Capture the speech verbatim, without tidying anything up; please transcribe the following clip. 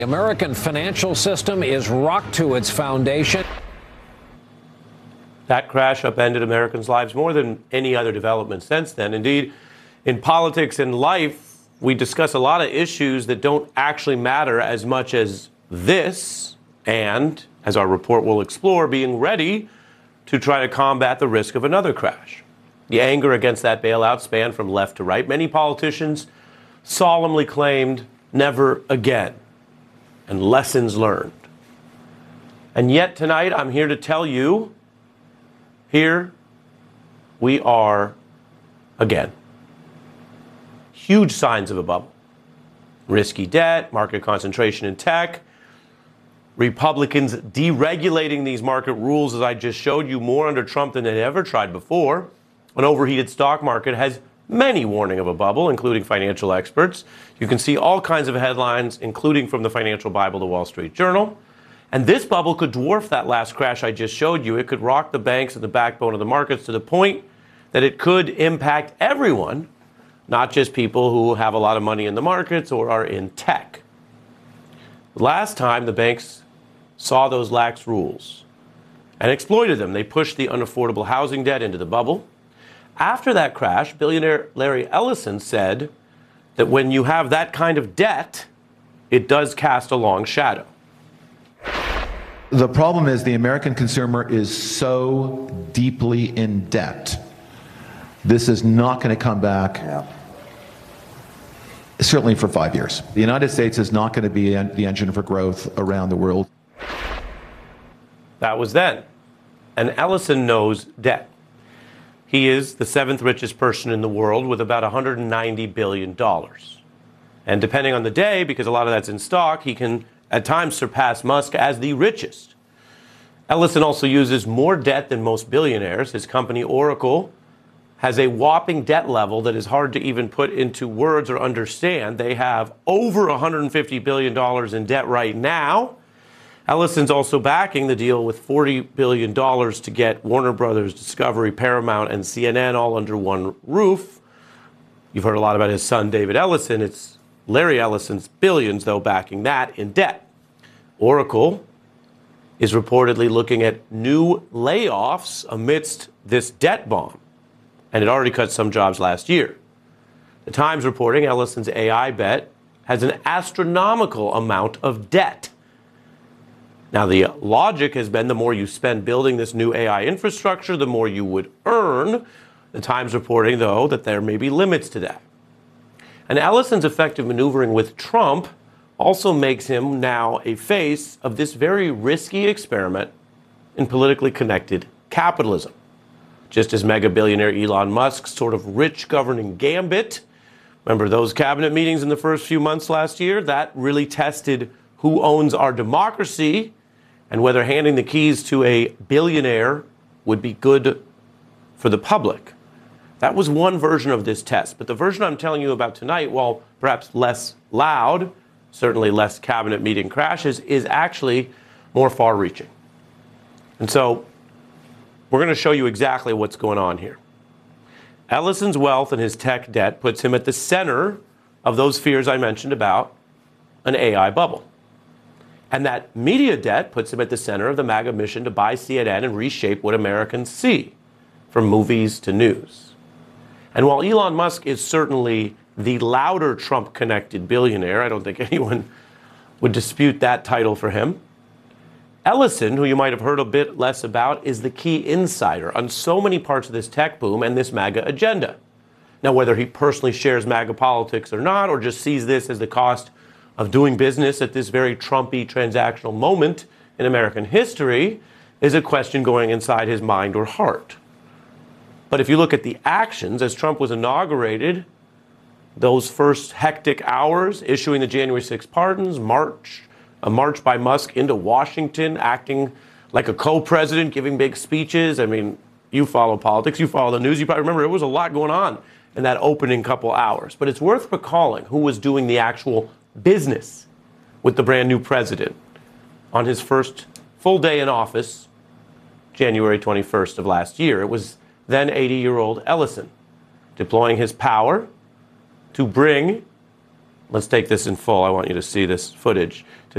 The American financial system is rocked to its foundation. That crash upended Americans' lives more than any other development since then. Indeed, in politics and life, we discuss a lot of issues that don't actually matter as much as this, and, as our report will explore, being ready to try to combat the risk of another crash. The anger against that bailout spanned from left to right. Many politicians solemnly claimed never again, and lessons learned. And yet tonight I'm here to tell you, here we are again. Huge signs of a bubble. Risky debt, market concentration in tech, Republicans deregulating these market rules, as I just showed you, more under Trump than they ever tried before. An overheated stock market has many warning of a bubble, including financial experts. You can see all kinds of headlines, including from the Financial Bible, the Wall Street Journal. And this bubble could dwarf that last crash I just showed you. It could rock the banks and the backbone of the markets to the point that it could impact everyone, not just people who have a lot of money in the markets or are in tech. Last time, the banks saw those lax rules and exploited them. They pushed the unaffordable housing debt into the bubble. After that crash, billionaire Larry Ellison said that when you have that kind of debt, it does cast a long shadow. The problem is the American consumer is so deeply in debt. This is not going to come back, yeah. certainly for five years. The United States is not going to be the engine for growth around the world. That was then. And Ellison knows debt. He is the seventh richest person in the world with about one hundred ninety billion dollars. And depending on the day, because a lot of that's in stock, he can at times surpass Musk as the richest. Ellison also uses more debt than most billionaires. His company, Oracle, has a whopping debt level that is hard to even put into words or understand. They have over one hundred fifty billion dollars in debt right now. Ellison's also backing the deal with forty billion dollars to get Warner Brothers, Discovery, Paramount, and C N N all under one roof. You've heard a lot about his son, David Ellison. It's Larry Ellison's billions, though, backing that in debt. Oracle is reportedly looking at new layoffs amidst this debt bomb, and it already cut some jobs last year. The Times reporting Ellison's A I bet has an astronomical amount of debt. Now, the logic has been the more you spend building this new A I infrastructure, the more you would earn. The Times reporting, though, that there may be limits to that. And Ellison's effective maneuvering with Trump also makes him now a face of this very risky experiment in politically connected capitalism. Just as mega billionaire Elon Musk's sort of rich governing gambit, remember those cabinet meetings in the first few months last year? That really tested who owns our democracy and whether handing the keys to a billionaire would be good for the public. That was one version of this test. But the version I'm telling you about tonight, while perhaps less loud, certainly less cabinet meeting crashes, is actually more far-reaching. And so we're going to show you exactly what's going on here. Ellison's wealth and his tech debt puts him at the center of those fears I mentioned about an A I bubble. And that media debt puts him at the center of the MAGA mission to buy C N N and reshape what Americans see, from movies to news. And while Elon Musk is certainly the louder Trump-connected billionaire, I don't think anyone would dispute that title for him, Ellison, who you might have heard a bit less about, is the key insider on so many parts of this tech boom and this MAGA agenda. Now, whether he personally shares MAGA politics or not, or just sees this as the cost of doing business at this very Trumpy transactional moment in American history, is a question going inside his mind or heart. But if you look at the actions, as Trump was inaugurated, those first hectic hours, issuing the January sixth pardons, March, a march by Musk into Washington, acting like a co-president, giving big speeches. I mean, you follow politics, you follow the news, you probably remember there was a lot going on in that opening couple hours. But it's worth recalling who was doing the actual business with the brand new president on his first full day in office, January twenty-first of last year. It was then eighty-year-old Ellison, deploying his power to bring let's take this in full. I want you to see this footage.